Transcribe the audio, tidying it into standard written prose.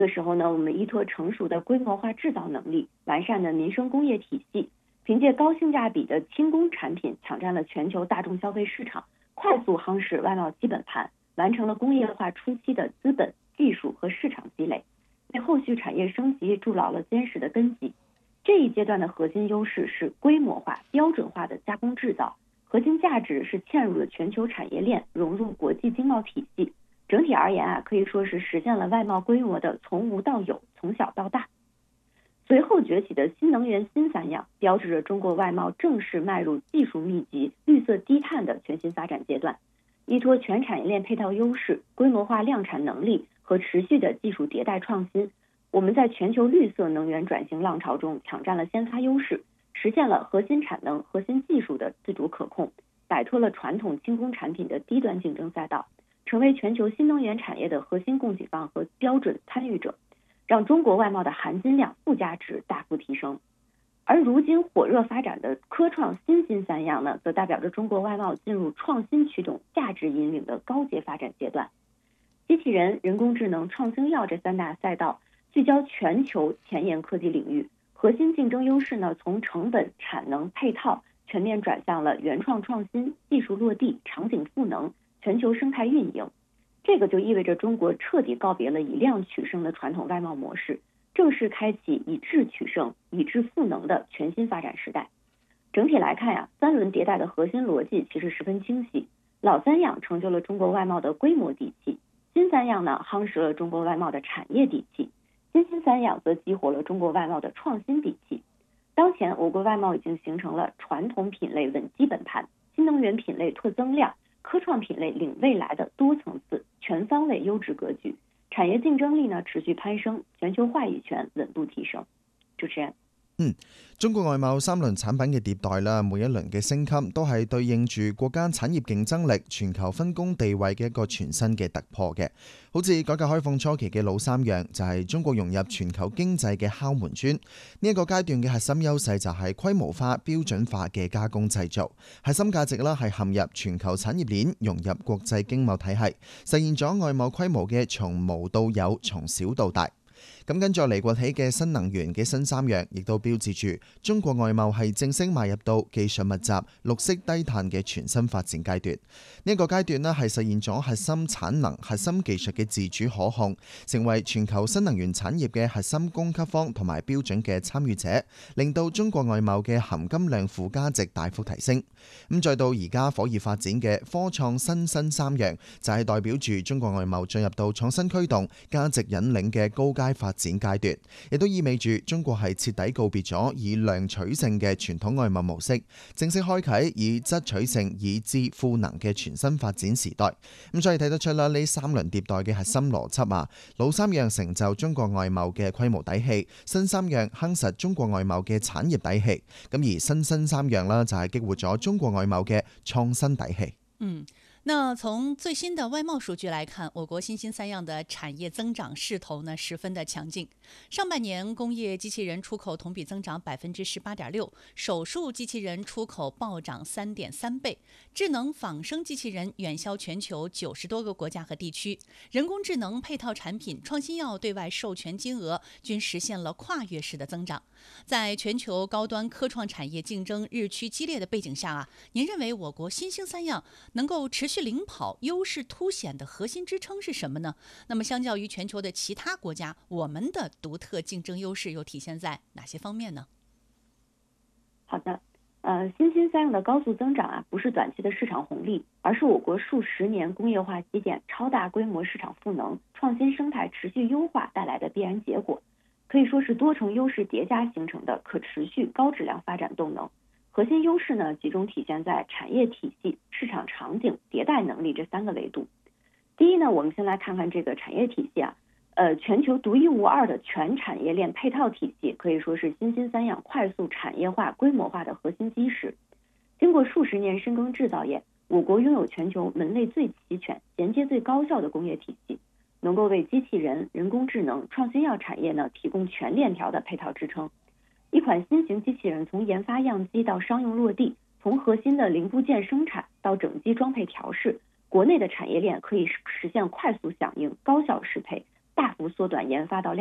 这个时候呢，我们依托成熟的规模化制造能力，完善的民生工业体系，凭借高性价比的轻工产品抢占了全球大众消费市场，快速夯实外贸基本盘，完成了工业化初期的资本、技术和市场积累，为后续产业升级筑牢了坚实的根基。这一阶段的核心优势是规模化、标准化的加工制造，核心价值是嵌入了全球产业链，融入国际经贸体系。整体而言啊，可以说是实现了外贸规模的从无到有、从小到大。随后崛起的新能源新三样，标志着中国外贸正式迈入技术密集、绿色低碳的全新发展阶段。依托全产业链配套优势、规模化量产能力和持续的技术迭代创新，我们在全球绿色能源转型浪潮中抢占了先发优势，实现了核心产能、核心技术的自主可控，摆脱了传统轻工产品的低端竞争赛道，成为全球新能源产业的核心供给方和标准参与者，让中国外贸的含金量、附加值大幅提升。而如今火热发展的科创新三样呢，则代表着中国外贸进入创新驱动、价值引领的高阶发展阶段。机器人、人工智能、创新药这三大赛道聚焦全球前沿科技领域，核心竞争优势呢，从成本、产能、配套全面转向了原创创新、技术落地、场景赋能、全球生态运营。这个就意味着中国彻底告别了以量取胜的传统外贸模式，正式开启以质取胜、以质赋能的全新发展时代。整体来看呀，三轮迭代的核心逻辑其实十分清晰。老三样成就了中国外贸的规模底气，新三样呢夯实了中国外贸的产业底气，新三样则激活了中国外贸的创新底气。当前我国外贸已经形成了传统品类稳基本盘、新能源品类拓增量、科创品类领未来的多层次、全方位优质格局，产业竞争力呢持續攀升，全球話語權穩步提升。主持人。 中國外貿三輪產品嘅迭代啦，每一輪嘅升級都係對應住國家產業競爭力、全球分工地位嘅一個全新嘅突破嘅。好似改革開放初期嘅老三樣，就係中國融入全球經濟嘅敲門磚。呢一個階段嘅核心優勢就係規模化、標準化嘅加工製造，核心價值啦係陷入全球產業鏈，融入國際經貿體系，實現咗外貿規模嘅從無到有、從小到大。咁跟住嚟崛起嘅新能源嘅新三樣，亦都標誌住中國外貿係正式邁入到技術密集、綠色低碳嘅全新發展階段。呢一個階段呢係實現咗核心產能、核心技術嘅自主可控，成為全球新能源產業嘅核心供給方同埋標準嘅參與者，令到中國外貿嘅含金量附加值大幅提升。咁再到而家火熱發展嘅科創新三樣，就係代表住中國外貿進入到創新驅動、價值引領嘅高階發展階段，亦都意味住中國係徹底告別咗以量取勝嘅傳統外貿模式，正式開啟以質取勝、以智賦能嘅全新發展時代。咁所以睇得出啦，呢三輪迭代嘅核心邏輯啊，老三樣成就中國外貿嘅規模底氣，新三樣夯實中國外貿嘅產業底氣，咁而新三樣啦就係激活咗中國外貿嘅創新底氣。 那從最新的外貿數據來看，我國新三樣的產業增長勢頭呢十分的強勁。上半年工業機器人出口同比增長18.6%，手術機器人出口暴漲3.3倍，智能仿生機器人遠銷全球90多個國家和地區，人工智能配套產品、創新藥對外授權金額均實現了跨越式的增長。在全球高端科創產業競爭日趨激烈的背景下您認為我國新興三樣能夠持續領跑、優勢凸顯的核心支撐是什麼呢？那麼相較於全球的其他國家，我們的獨特競爭優勢又體現在哪些方面呢？ 好的，新三樣的高速增長不是短期的市場紅利，而是我國數十年工業化基建、超大規模市場賦能、創新生態持續優化帶來的必然結果，可以說是多重優勢疊加形成的可持續高質量發展動能。核心優勢呢，集中體現在產業體系、市場場景、迭代能力這三個維度。第一呢，我們先來看看這個產業體系全球獨一無二的全產業鏈配套體系，可以說是新三樣快速產業化、規模化的核心基石。經過數十年深耕製造業，我國擁有全球門類最齊全、銜接最高效的工業體系，能夠為機器人、人工智能、創新藥產業呢提供全鏈條的配套支撐。一款新型機器人從研發樣機到商用落地，從核心的零部件生產到整機裝配調試，國內的產業鏈可以實現快速響應、高效適配、 大幅缩短研发到